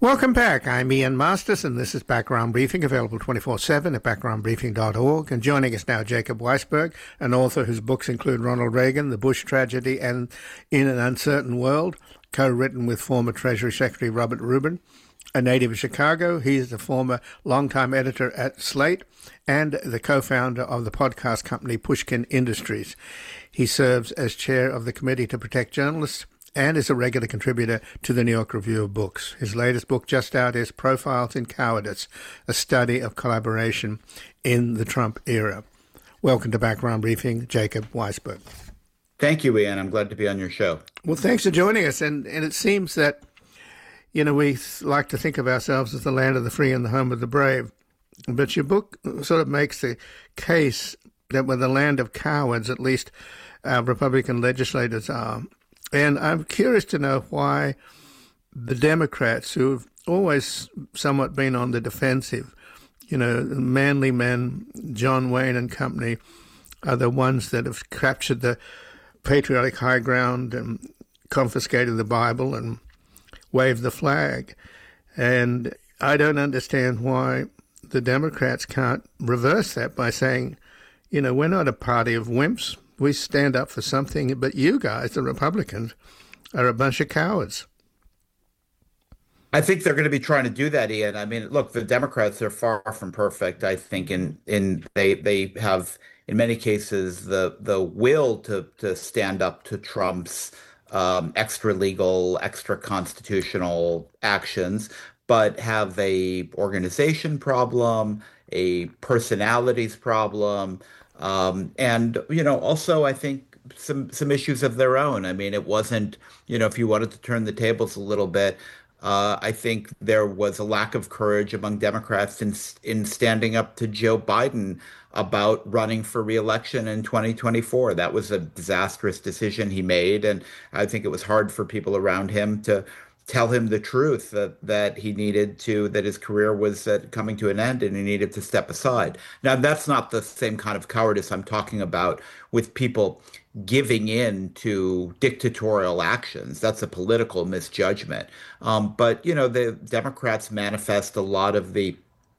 Welcome back. I'm Ian Masters, and this is Background Briefing, available 24/7 at backgroundbriefing.org. And joining us now, Jacob Weisberg, an author whose books include Ronald Reagan, The Bush Tragedy, and In an Uncertain World, co-written with former Treasury Secretary Robert Rubin. A native of Chicago, he is the former longtime editor at Slate and the co-founder of the podcast company Pushkin Industries. He serves as chair of the Committee to Protect Journalists and is a regular contributor to the New York Review of Books. His latest book just out is Profiles in Cowardice, a study of collaboration in the Trump era. Welcome to Background Briefing, Jacob Weisberg. Thank you, Ian. I'm glad to be on your show. Well, thanks for joining us. And it seems that, we like to think of ourselves as the land of the free and the home of the brave. But your book sort of makes the case that we're the land of cowards, at least Republican legislators are. And I'm curious to know why the Democrats, who've always somewhat been on the defensive, manly men, John Wayne and company, are the ones that have captured the patriotic high ground and confiscated the Bible and waved the flag. And I don't understand why the Democrats can't reverse that by saying, we're not a party of wimps. We stand up for something, but you guys, the Republicans, are a bunch of cowards. I think they're going to be trying to do that, Ian. I mean, look, the Democrats are far from perfect. I think they have, in many cases, the will to stand up to Trump's extra legal, extra constitutional actions, but have a organization problem, a personalities problem. And, also I think some issues of their own. I mean, it wasn't, if you wanted to turn the tables a little bit, I think there was a lack of courage among Democrats in standing up to Joe Biden about running for re-election in 2024. That was a disastrous decision he made. And I think it was hard for people around him to tell him the truth that he needed to, that his career was coming to an end and he needed to step aside. Now, that's not the same kind of cowardice I'm talking about with people giving in to dictatorial actions. That's a political misjudgment. But, the Democrats manifest a lot of the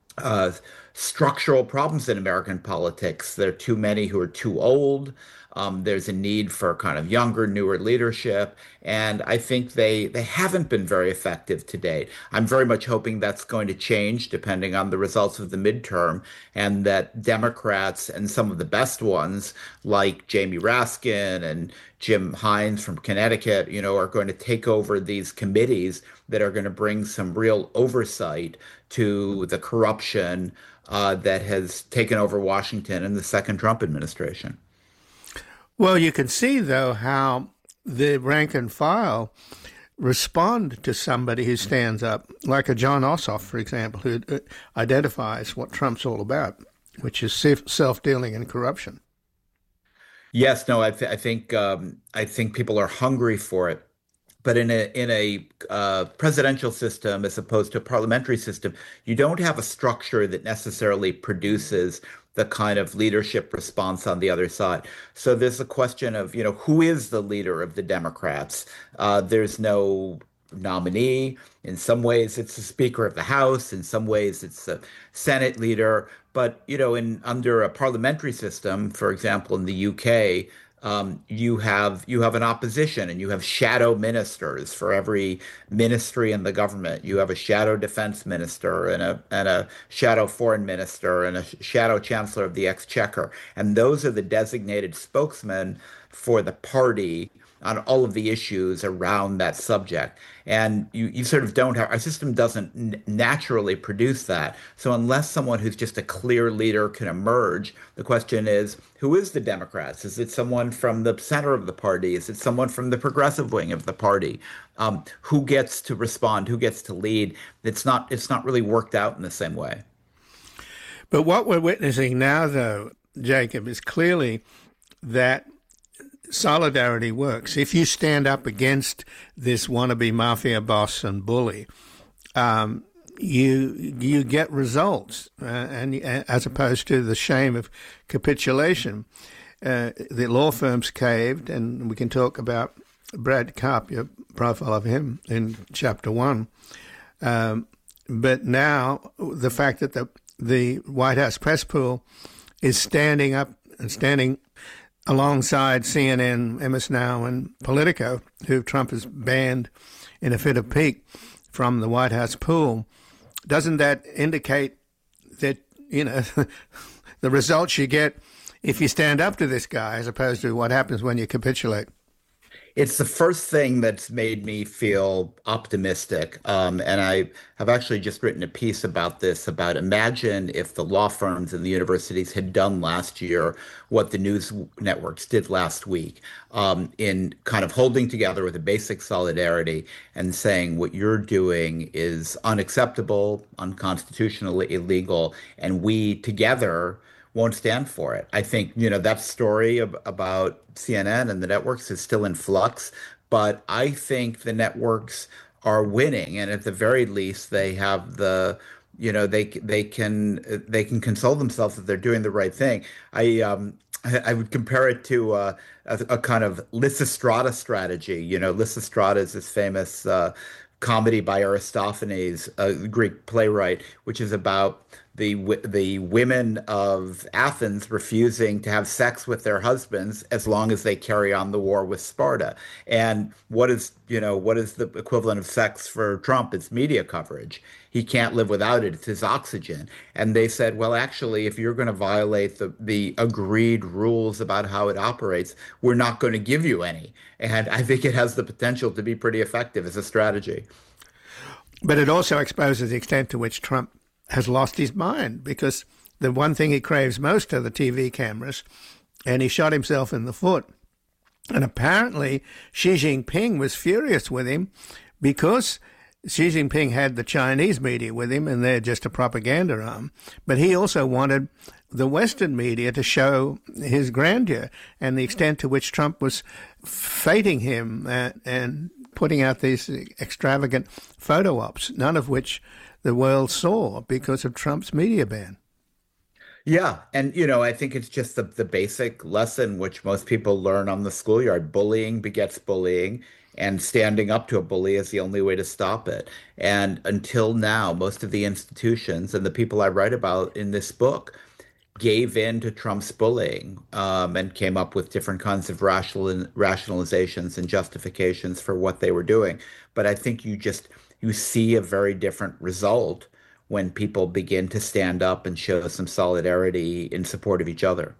structural problems in American politics. There are too many who are too old. There's a need for kind of younger, newer leadership. And I think they haven't been very effective to date. I'm very much hoping that's going to change depending on the results of the midterm, and that Democrats, and some of the best ones like Jamie Raskin and Jim Hines from Connecticut, are going to take over these committees that are going to bring some real oversight to the corruption that has taken over Washington in the second Trump administration. Well, you can see, though, how the rank and file respond to somebody who stands up, like a John Ossoff, for example, who identifies what Trump's all about, which is self-dealing and corruption. Yes, no, I think people are hungry for it. But in a presidential system, as opposed to a parliamentary system, you don't have a structure that necessarily produces the kind of leadership response on the other side. So there's a question of, who is the leader of the Democrats? There's no nominee. In some ways, it's the Speaker of the House. In some ways, it's the Senate leader. But, under a parliamentary system, for example, in the UK, you have an opposition, and you have shadow ministers for every ministry in the government. You have a shadow defense minister and a shadow foreign minister and a shadow chancellor of the exchequer. And those are the designated spokesmen for the party on all of the issues around that subject. And you sort of don't have, our system doesn't naturally produce that. So unless someone who's just a clear leader can emerge, the question is, who is the Democrats? Is it someone from the center of the party? Is it someone from the progressive wing of the party? Who gets to respond? Who gets to lead? It's not really worked out in the same way. But what we're witnessing now, though, Jacob, is clearly that solidarity works. If you stand up against this wannabe mafia boss and bully, you get results, and as opposed to the shame of capitulation. The law firms caved, and we can talk about Brad Karp, your profile of him in Chapter 1. But now the fact that the White House press pool is standing up and standing alongside CNN, MS Now, and Politico, who Trump has banned in a fit of pique from the White House pool, doesn't that indicate that, the results you get if you stand up to this guy as opposed to what happens when you capitulate? It's the first thing that's made me feel optimistic. And I have actually just written a piece about this, about imagine if the law firms and the universities had done last year what the news networks did last week, in kind of holding together with a basic solidarity and saying what you're doing is unacceptable, unconstitutional, illegal, and we together won't stand for it. I think, that story about CNN and the networks is still in flux, but I think the networks are winning, and at the very least, they have they can console themselves that they're doing the right thing. I would compare it to a kind of Lysistrata strategy. Lysistrata is this famous comedy by Aristophanes, a Greek playwright, which is about the women of Athens refusing to have sex with their husbands as long as they carry on the war with Sparta. And what is the equivalent of sex for Trump? It's media coverage. He can't live without it. It's his oxygen. And they said, well, actually, if you're going to violate the agreed rules about how it operates, we're not going to give you any. And I think it has the potential to be pretty effective as a strategy. But it also exposes the extent to which Trump has lost his mind, because the one thing he craves most are the TV cameras, and he shot himself in the foot. And apparently Xi Jinping was furious with him because Xi Jinping had the Chinese media with him, and they're just a propaganda arm. But he also wanted the Western media to show his grandeur and the extent to which Trump was feting him and putting out these extravagant photo ops, none of which the world saw because of Trump's media ban. Yeah. And, I think it's just the basic lesson which most people learn on the schoolyard. Bullying begets bullying, and standing up to a bully is the only way to stop it. And until now, most of the institutions and the people I write about in this book gave in to Trump's bullying, and came up with different kinds of rationalizations and justifications for what they were doing. But I think you see a very different result when people begin to stand up and show some solidarity in support of each other.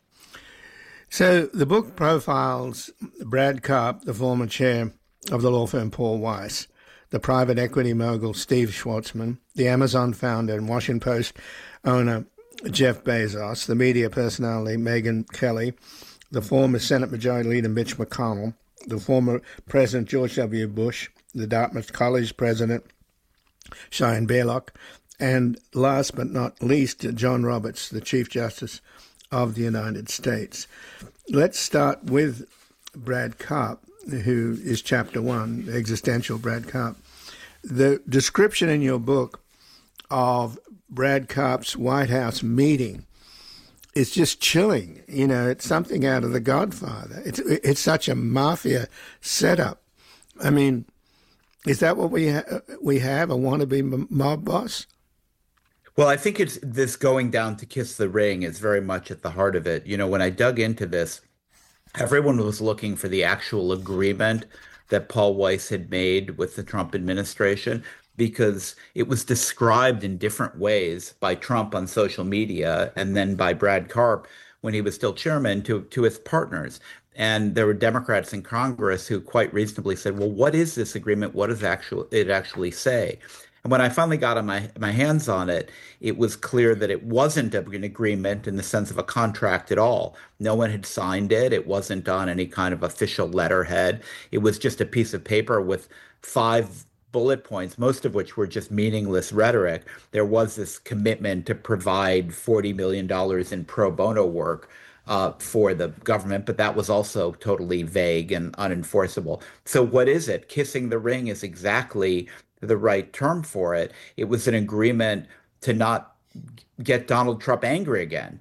So the book profiles Brad Karp, the former chair of the law firm Paul Weiss, the private equity mogul Steve Schwarzman, the Amazon founder and Washington Post owner Jeff Bezos, the media personality Megyn Kelly, the former Senate Majority Leader Mitch McConnell, the former President George W. Bush, the Dartmouth College president Cheyenne Baylock, and last but not least, John Roberts, the Chief Justice of the United States. Let's start with Brad Karp, who is Chapter 1, existential Brad Karp. The description in your book of Brad Karp's White House meeting is just chilling. It's something out of The Godfather. It's such a mafia setup. I mean, is that what we have, a wannabe mob boss? Well, I think it's this going down to kiss the ring is very much at the heart of it. When I dug into this, everyone was looking for the actual agreement that Paul Weiss had made with the Trump administration, because it was described in different ways by Trump on social media and then by Brad Karp when he was still chairman to his partners. And there were Democrats in Congress who quite reasonably said, well, what is this agreement? What does it actually say? And when I finally got my hands on it, it was clear that it wasn't an agreement in the sense of a contract at all. No one had signed it. It wasn't on any kind of official letterhead. It was just a piece of paper with 5 bullet points, most of which were just meaningless rhetoric. There was this commitment to provide $40 million in pro bono work for the government, but that was also totally vague and unenforceable. So what is it? Kissing the ring is exactly the right term for it. It was an agreement to not get Donald Trump angry again,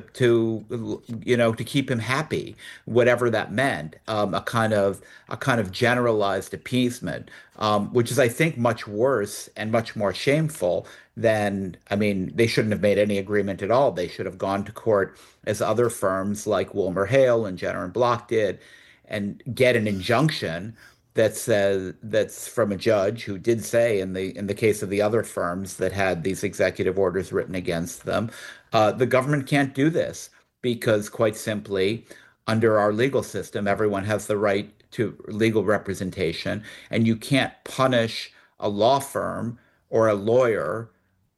to keep him happy, whatever that meant, a kind of generalized appeasement, which is, I think, much worse and much more shameful than, I mean, they shouldn't have made any agreement at all. They should have gone to court as other firms like Wilmer Hale and Jenner and Block did, and get an injunction that says, that's from a judge who did say, in the case of the other firms that had these executive orders written against them, the government can't do this because, quite simply, under our legal system, everyone has the right to legal representation, and you can't punish a law firm or a lawyer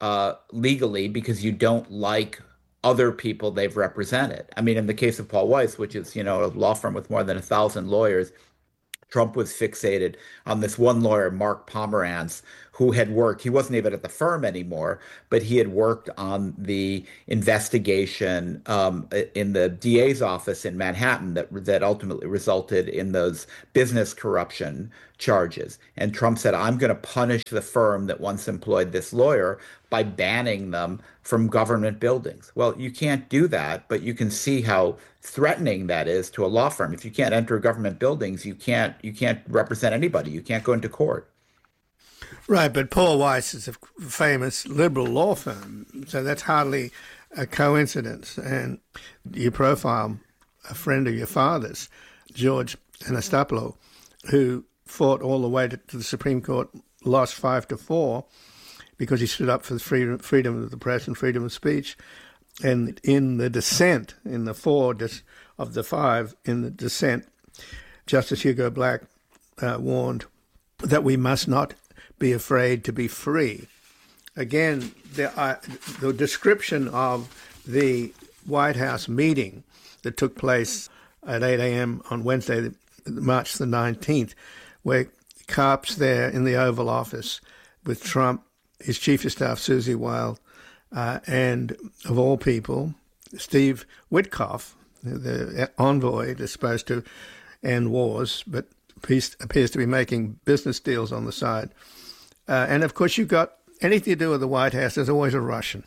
legally because you don't like other people they've represented. I mean, in the case of Paul Weiss, which is, a law firm with more than 1,000 lawyers, Trump was fixated on this one lawyer, Mark Pomerantz, who had worked, he wasn't even at the firm anymore, but he had worked on the investigation in the DA's office in Manhattan that ultimately resulted in those business corruption charges. And Trump said, I'm going to punish the firm that once employed this lawyer by banning them from government buildings. Well, you can't do that, but you can see how threatening that is to a law firm. If you can't enter government buildings, you can't represent anybody. You can't go into court. Right, but Paul Weiss is a famous liberal law firm, so that's hardly a coincidence. And you profile a friend of your father's, George Anastapoulos, who fought all the way to the Supreme Court, lost 5-4, because he stood up for the freedom of the press and freedom of speech. And in the dissent, in the 4 of the 5 in the dissent, Justice Hugo Black warned that we must not be afraid to be free. Again, the description of the White House meeting that took place at 8 a.m. on Wednesday, March the 19th, where Karp's there in the Oval Office with Trump, his chief of staff, Susie Wild, and of all people, Steve Witkoff, the envoy that's supposed to end wars, but appears to be making business deals on the side. And of course, you've got anything to do with the White House, there's always a Russian.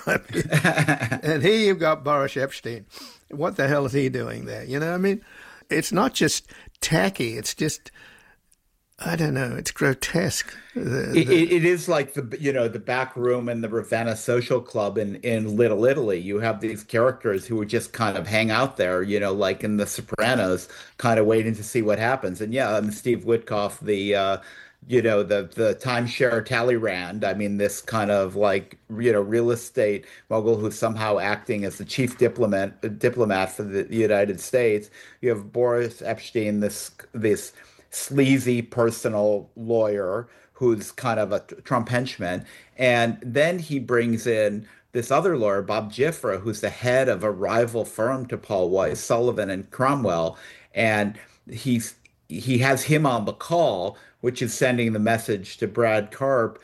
And here you've got Boris Epstein. What the hell is he doing there? I mean, it's not just tacky, it's just, I don't know, it's grotesque. It is like the back room in the Ravenna Social Club in Little Italy. You have these characters who would just kind of hang out there, like in The Sopranos, kind of waiting to see what happens. And yeah, and Steve Witkoff, the timeshare Talleyrand. I mean, this kind of real estate mogul who's somehow acting as the chief diplomat for the United States. You have Boris Epstein, this sleazy personal lawyer who's kind of a Trump henchman. And then he brings in this other lawyer, Bob Gifford, who's the head of a rival firm to Paul Weiss, Sullivan and Cromwell. And he has him on the call, which is sending the message to Brad Karp,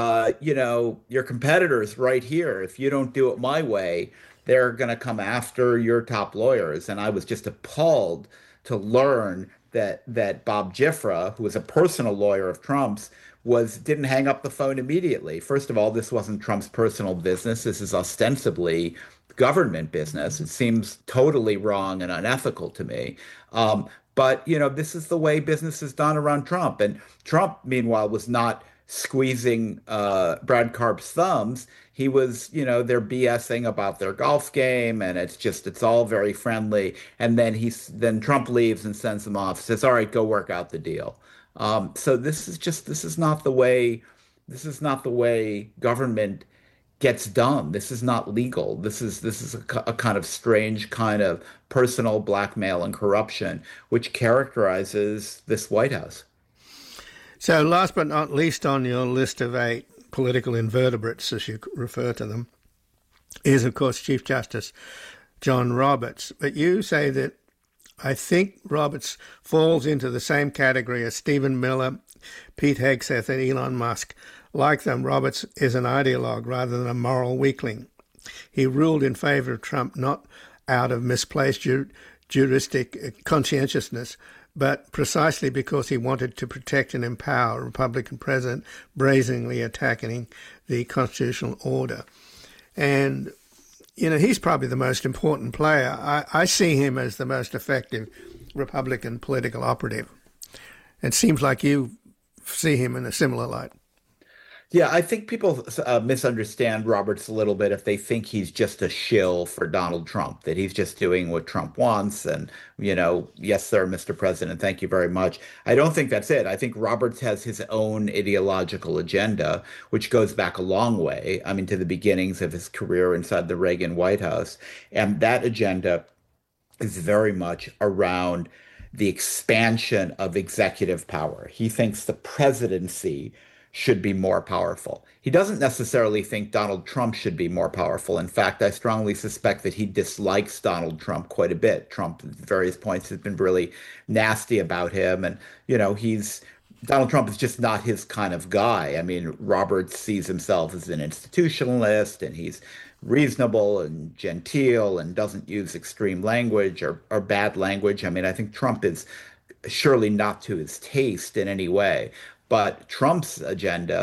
your competitor's right here. If you don't do it my way, they're going to come after your top lawyers. And I was just appalled to learn that Bob Gifford, who was a personal lawyer of Trump's, didn't hang up the phone immediately. First of all, this wasn't Trump's personal business. This is ostensibly government business. It seems totally wrong and unethical to me. But this is the way business is done around Trump. And Trump, meanwhile, was not squeezing Brad Karp's thumbs. He was, they're BSing about their golf game, and it's all very friendly. And then Trump leaves and sends him off, says, all right, go work out the deal. So this is not the way government gets done. This is not legal. This is a kind of strange kind of personal blackmail and corruption, which characterizes this White House. So last but not least on your list of 8 political invertebrates, as you refer to them, is, of course, Chief Justice John Roberts. But you say that I think Roberts falls into the same category as Stephen Miller, Pete Hegseth, and Elon Musk. Like them, Roberts is an ideologue rather than a moral weakling. He ruled in favour of Trump not out of misplaced juristic conscientiousness, but precisely because he wanted to protect and empower a Republican president brazenly attacking the constitutional order. And, he's probably the most important player. I see him as the most effective Republican political operative. It seems like you see him in a similar light. Yeah, I think people misunderstand Roberts a little bit if they think he's just a shill for Donald Trump, that he's just doing what Trump wants and, yes, sir, Mr. President, thank you very much. I don't think that's it. I think Roberts has his own ideological agenda, which goes back a long way, I mean, to the beginnings of his career inside the Reagan White House. And that agenda is very much around the expansion of executive power. He thinks the presidency should be more powerful. He doesn't necessarily think Donald Trump should be more powerful. In fact, I strongly suspect that he dislikes Donald Trump quite a bit. Trump, at various points, has been really nasty about him. And, he's Donald Trump is just not his kind of guy. I mean, Roberts sees himself as an institutionalist and he's reasonable and genteel and doesn't use extreme language or bad language. I mean, I think Trump is surely not to his taste in any way. But Trump's agenda